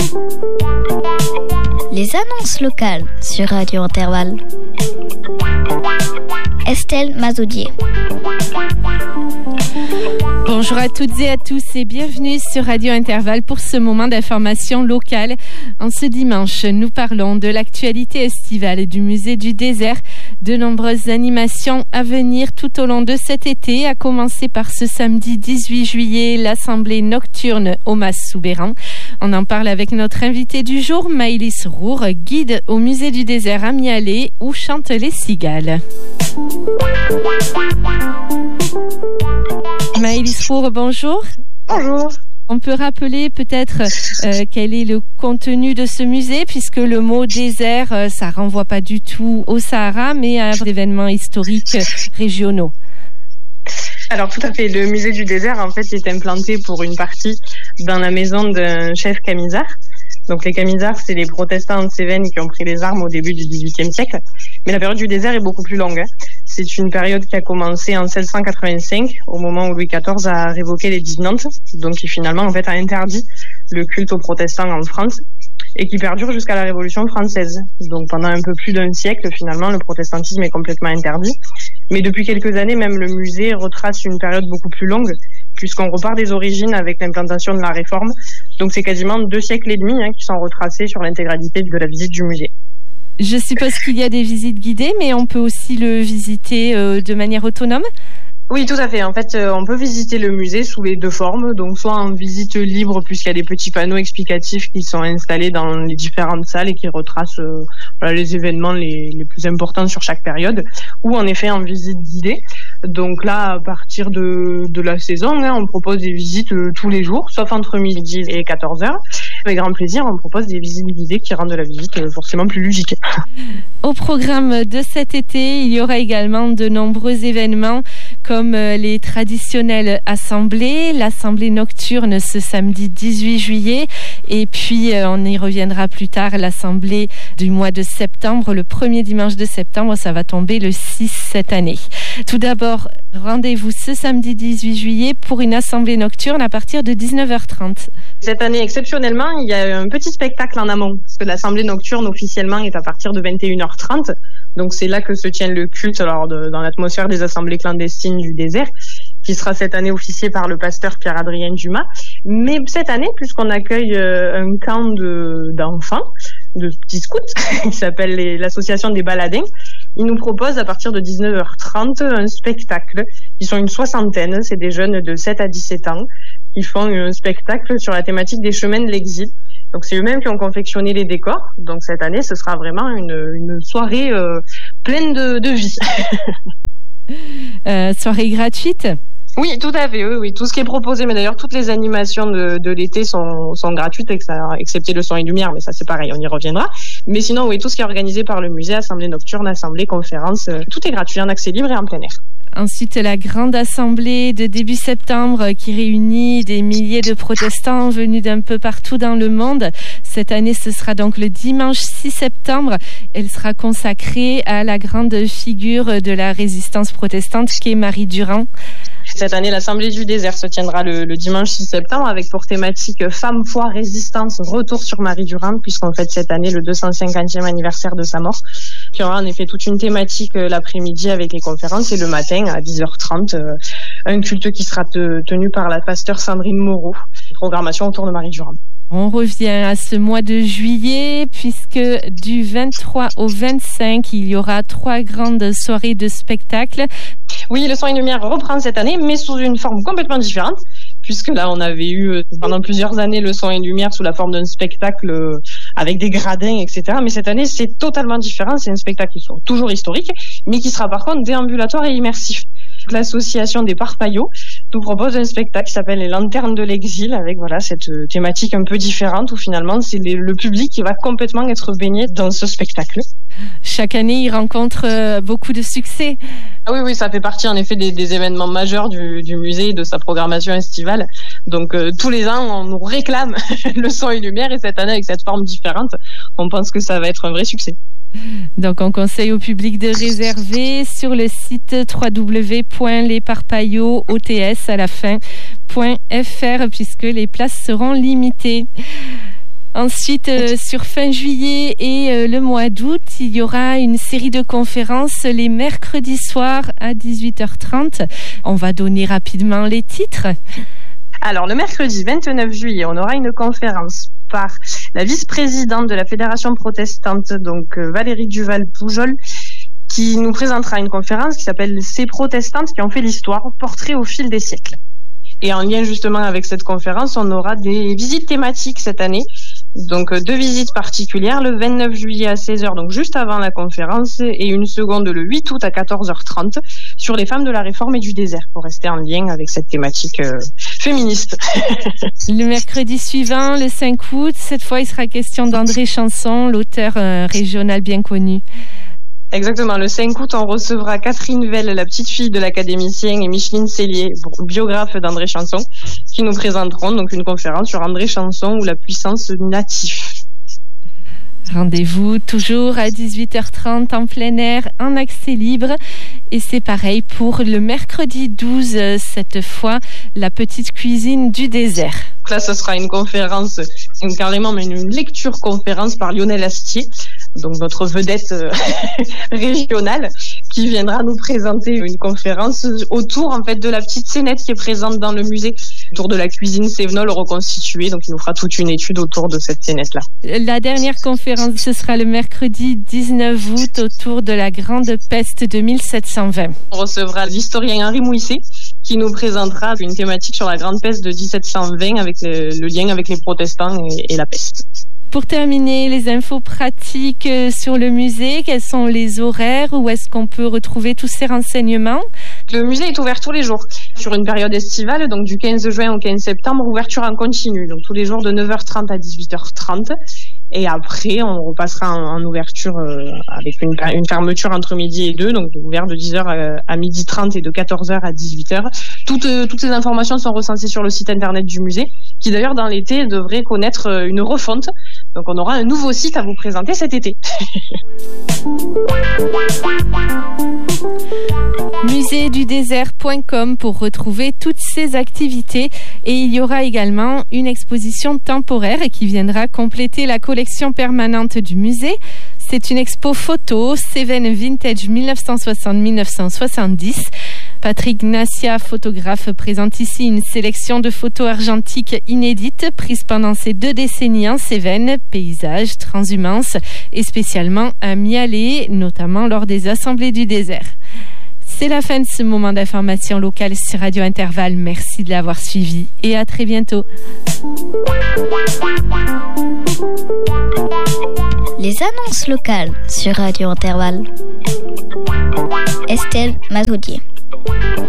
Les annonces locales sur Radio Intervalle. Estelle Mazoudier. Bonjour à toutes et à tous et bienvenue sur Radio Intervalle pour ce moment d'information locale. En ce dimanche, nous parlons de l'actualité estivale du musée du désert, de nombreuses animations à venir tout au long de cet été, à commencer par ce samedi 18 juillet, l'assemblée nocturne au Mas-Soubeyran. On en parle avec notre invitée du jour, Maëlys Roure, guide au musée du désert à Mialet où chantent les cigales. Maëlys Roure, bonjour. Bonjour. On peut rappeler peut-être quel est le contenu de ce musée, puisque le mot désert, ça renvoie pas du tout au Sahara, mais à des événements historiques régionaux. Alors tout à fait, le musée du désert en fait est implanté pour une partie dans la maison d'un chef camisard. Donc les camisards, c'est les protestants en Cévennes qui ont pris les armes au début du XVIIIe siècle. Mais la période du désert est beaucoup plus longue. C'est une période qui a commencé en 1685, au moment où Louis XIV a révoqué l'édit de Nantes, donc qui finalement en fait a interdit le culte aux protestants en France, et qui perdure jusqu'à la Révolution française. Donc pendant un peu plus d'un siècle, finalement, le protestantisme est complètement interdit. Mais depuis quelques années, même le musée retrace une période beaucoup plus longue, puisqu'on repart des origines avec l'implantation de la Réforme. Donc c'est quasiment 2 siècles et demi qui sont retracés sur l'intégralité de la visite du musée. Je suppose qu'il y a des visites guidées, mais on peut aussi le visiter de manière autonome ? Oui, tout à fait. En fait, on peut visiter le musée sous les 2 formes. Donc, soit en visite libre, puisqu'il y a des petits panneaux explicatifs qui sont installés dans les différentes salles et qui retracent les événements les plus importants sur chaque période, ou en effet en visite guidée. Donc là, à partir de la saison, on propose des visites tous les jours, sauf entre midi et 14h. Avec grand plaisir, on propose des visites guidées qui rendent la visite forcément plus ludique. Au programme de cet été, il y aura également de nombreux événements comme les traditionnelles assemblées, l'assemblée nocturne ce samedi 18 juillet et puis on y reviendra plus tard, l'assemblée du mois de septembre, le premier dimanche de septembre, ça va tomber le 6 cette année. Tout d'abord, rendez-vous ce samedi 18 juillet pour une assemblée nocturne à partir de 19h30. Cette année, exceptionnellement, il y a un petit spectacle en amont, parce que l'assemblée nocturne officiellement est à partir de 21h30. Donc c'est là que se tient le culte dans l'atmosphère des assemblées clandestines du désert, qui sera cette année officié par le pasteur Pierre-Adrien Dumas. Mais cette année, puisqu'on accueille un camp d'enfants, de petits scouts, qui s'appelle l'association des Baladins, ils nous proposent à partir de 19h30 un spectacle. Ils sont une 60aine, c'est des jeunes de 7 à 17 ans, qui font un spectacle sur la thématique des chemins de l'exil. Donc c'est eux-mêmes qui ont confectionné les décors. Donc cette année, ce sera vraiment une soirée pleine de vie. Soirée gratuite ? Oui, tout à fait. Oui. Tout ce qui est proposé, mais d'ailleurs toutes les animations de l'été sont gratuites, excepté le son et lumière, mais ça c'est pareil, on y reviendra. Mais sinon, oui, tout ce qui est organisé par le musée, assemblée nocturne, assemblée, conférence, tout est gratuit en accès libre et en plein air. Ensuite, la grande assemblée de début septembre qui réunit des milliers de protestants venus d'un peu partout dans le monde. Cette année, ce sera donc le dimanche 6 septembre. Elle sera consacrée à la grande figure de la résistance protestante qui est Marie Durand. Cette année, l'Assemblée du désert se tiendra le dimanche 6 septembre avec pour thématique Femmes, foi, résistance, retour sur Marie Durand, puisqu'on fête cette année le 250e anniversaire de sa mort. Il y aura en effet toute une thématique l'après-midi avec les conférences et le matin à 10h30, un culte qui sera tenu par la pasteure Sandrine Moreau. Programmation autour de Marie Durand. On revient à ce mois de juillet puisque du 23 au 25, il y aura 3 grandes soirées de spectacle. Oui, le son et lumière reprend cette année, mais sous une forme complètement différente, puisque là, on avait eu pendant plusieurs années le son et lumière sous la forme d'un spectacle avec des gradins, etc. Mais cette année, c'est totalement différent. C'est un spectacle qui sera toujours historique, mais qui sera par contre déambulatoire et immersif. L'association des Parpaillots nous propose un spectacle qui s'appelle Les Lanternes de l'exil, avec cette thématique un peu différente où finalement c'est le public qui va complètement être baigné dans ce spectacle. Chaque année, il rencontre beaucoup de succès. Oui, ça fait partie en effet des événements majeurs du musée et de sa programmation estivale. Donc tous les ans, on nous réclame le son et lumière et cette année avec cette forme différente, on pense que ça va être un vrai succès. Donc on conseille au public de réserver sur le site www.lesparpaillots.fr puisque les places seront limitées. Ensuite, sur fin juillet et le mois d'août, il y aura une série de conférences les mercredis soirs à 18h30. On va donner rapidement les titres. Alors, le mercredi 29 juillet, on aura une conférence par la vice-présidente de la Fédération protestante, donc Valérie Duval-Poujol, qui nous présentera une conférence qui s'appelle « Ces protestantes qui ont fait l'histoire, portrait au fil des siècles ». Et en lien justement avec cette conférence, on aura des visites thématiques cette année. Donc 2 visites particulières, le 29 juillet à 16h, donc juste avant la conférence, et une seconde le 8 août à 14h30 sur les femmes de la Réforme et du désert, pour rester en lien avec cette thématique féministe. Le mercredi suivant, le 5 août, cette fois il sera question d'André Chanson, l'auteur régional bien connu. Exactement, le 5 août, on recevra Catherine Velle, la petite fille de l'académicien, et Micheline Cellier, biographe d'André Chanson, qui nous présenteront donc une conférence sur André Chanson ou la puissance du natif. Rendez-vous toujours à 18h30 en plein air, en accès libre. Et c'est pareil pour le mercredi 12, cette fois, la petite cuisine du désert. Là, ce sera une conférence, carrément une lecture conférence par Lionel Astier, donc notre vedette régionale, qui viendra nous présenter une conférence autour en fait de la petite scénette qui est présente dans le musée, autour de la cuisine cévenole reconstituée. Donc il nous fera toute une étude autour de cette scénette-là. La dernière conférence, ce sera le mercredi 19 août autour de la Grande Peste de 1720. On recevra l'historien Henri Mouisset qui nous présentera une thématique sur la Grande Peste de 1720 avec le lien avec les protestants et la peste. Pour terminer, les infos pratiques sur le musée, quels sont les horaires, où est-ce qu'on peut retrouver tous ces renseignements? Le musée est ouvert tous les jours sur une période estivale, donc du 15 juin au 15 septembre, ouverture en continu, donc tous les jours de 9h30 à 18h30. Et après, on repassera en ouverture avec une fermeture entre midi et 2, donc ouvert de 10h à 12h30 et de 14h à 18h. Toutes ces informations sont recensées sur le site internet du musée, qui d'ailleurs dans l'été devrait connaître une refonte. Donc on aura un nouveau site à vous présenter cet été. Muséedudésert.com pour retrouver toutes ces activités, et il y aura également une exposition temporaire qui viendra compléter la collection permanente du musée. C'est une expo photo Cévennes Vintage 1960-1970. Patrick Gnacia, photographe, présente ici une sélection de photos argentiques inédites prises pendant ces 2 décennies en Cévennes, paysages, transhumance et spécialement à Mialet, notamment lors des assemblées du désert. C'est la fin de ce moment d'information locale sur Radio Intervalle. Merci de l'avoir suivi et à très bientôt. Les annonces locales sur Radio Intervalle. Estelle Mazoudier.